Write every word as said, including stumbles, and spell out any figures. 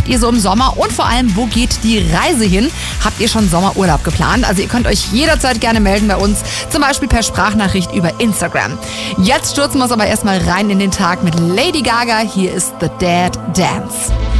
macht ihr so im Sommer und vor allem, wo geht die Reise hin? Habt ihr schon Sommerurlaub geplant? Also ihr könnt euch jederzeit gerne melden bei uns, zum Beispiel per Sprachnachricht über Instagram. Jetzt stürzen wir uns aber erstmal rein in den Tag mit Lady Gaga. Hier ist The Dead Dance.